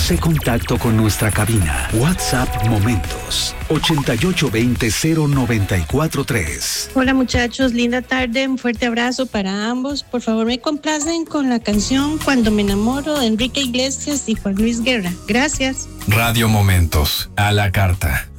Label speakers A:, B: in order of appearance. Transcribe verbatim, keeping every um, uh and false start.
A: Sé contacto con nuestra cabina. WhatsApp Momentos ochenta y ocho veinte cero noventa y cuatro tres.
B: Hola muchachos, linda tarde, un fuerte abrazo para ambos. Por favor me complacen con la canción Cuando me enamoro de Enrique Iglesias y Juan Luis Guerra. Gracias.
C: Radio Momentos, a la carta.